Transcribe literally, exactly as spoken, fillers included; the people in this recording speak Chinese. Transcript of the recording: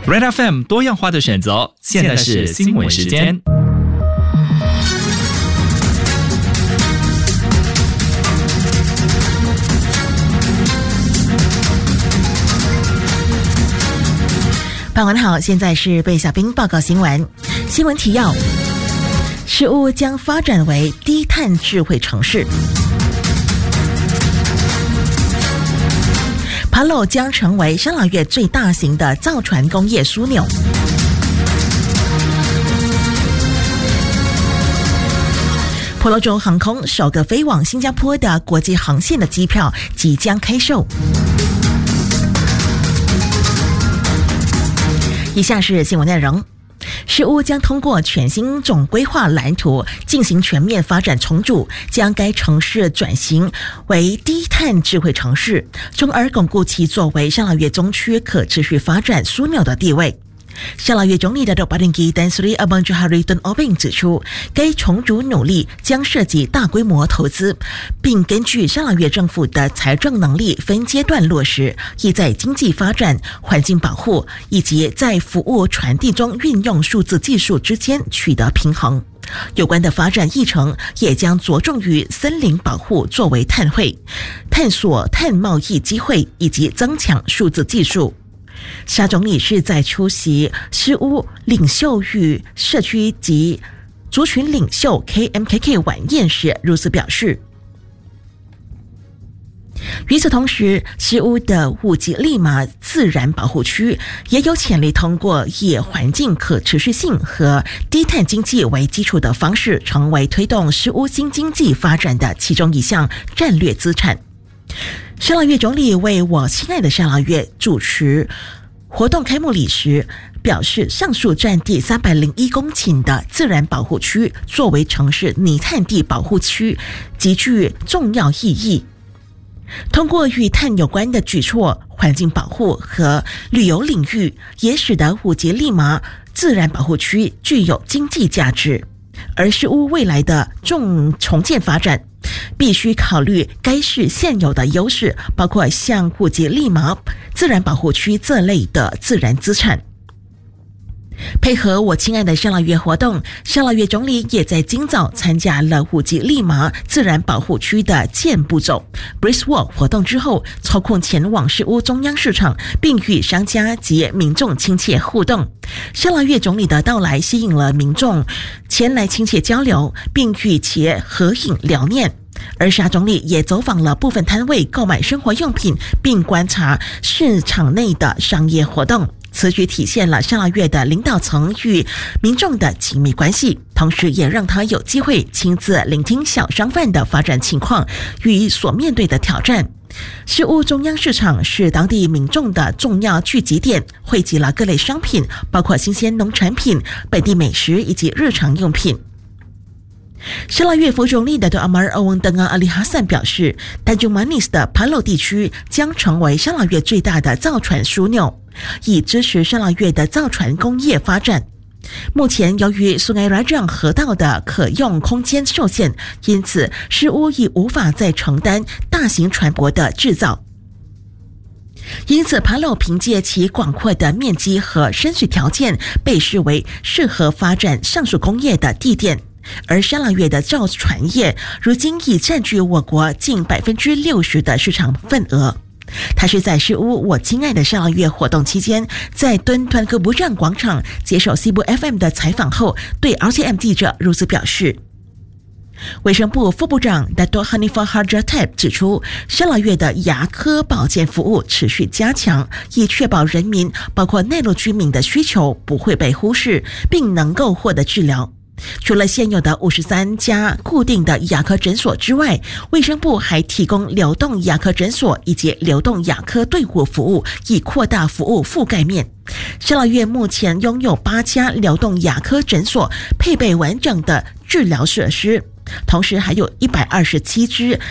Red F M 多样化的选择，现在是新闻时间。 傍晚好，现在是贝小兵报告新闻。新闻提要：石屋将发展为低碳智慧城市。帕洛将成为沙拉越最大型的造船工业枢纽。婆罗洲航空首个飞往新加坡的国际航线的机票即将开售。以下是新闻内容。石屋将通过全新总规划蓝图进行全面发展重组，将该城市转型为低碳智慧城市，从而巩固其作为沙拉越中区可持续发展枢纽的地位。沙拉越总理Datuk Patinggi Tan Sri Abang Johari Tun Obeng 指出，该重组努力将涉及大规模投资，并根据沙拉越政府的财政能力分阶段落实，意在经济发展、环境保护以及在服务传递中运用数字技术之间取得平衡。有关的发展议程也将着重于森林保护作为碳汇、探索碳贸易机会以及增强数字技术。沙总理是在出席石屋领袖与社区及族群领袖 K M K K 晚宴时如此表示。与此同时，石屋的五级利马自然保护区也有潜力通过以环境可持续性和低碳经济为基础的方式，成为推动石屋新经济发展的其中一项战略资产。沙拉越总理为我亲爱的沙拉越主持活动开幕礼时表示，上述占地三百零一公顷的自然保护区作为城市泥炭地保护区极具重要意义。通过与碳有关的举措，环境保护和旅游领域也使得五级利马自然保护区具有经济价值。而石屋未来的重重建发展必须考虑该市现有的优势，包括像五级利马自然保护区这类的自然资产。配合我亲爱的沙拉越活动，沙拉越总理也在今早参加了五级利马自然保护区的健步走 Brisk Walk 活动之后，抽空前往石屋中央市场，并与商家及民众亲切互动。沙拉越总理的到来吸引了民众前来亲切交流，并与其合影留念。而沙总理也走访了部分摊位购买生活用品，并观察市场内的商业活动。此举体现了沙拉越的领导层与民众的紧密关系，同时也让他有机会亲自聆听小商贩的发展情况与所面对的挑战。石屋中央市场是当地民众的重要聚集点，汇集了各类商品，包括新鲜农产品、本地美食以及日常用品。沙拉越副总理的阿马尔·欧文登阿阿里哈散表示，丹中马尼斯的帕洛地区将成为沙拉越最大的造船枢纽，以支持沙拉越的造船工业发展。目前由于苏埃拉让河道的可用空间受限，因此石屋已无法再承担大型船舶的制造。因此帕洛凭借其广阔的面积和深水条件，被视为适合发展上述工业的地点。而沙拉越的造船业如今已占据我国近百分之六十的市场份额。他是在石屋我亲爱的沙拉越活动期间，在敦团科布让广场接受 C 部 F M 的采访后，对 R T M 记者如此表示。卫生部副部长 Dato' Hanifah Harjateb 指出，沙拉越的牙科保健服务持续加强，以确保人民包括内陆居民的需求不会被忽视，并能够获得治疗。除了现有的五十三家固定的牙科诊所之外，卫生部还提供流动牙科诊所以及流动牙科队伍服务，以扩大服务覆盖面。沙拉越目前拥有八家流动牙科诊所，配备完整的治疗设施，同时还有一百二十七支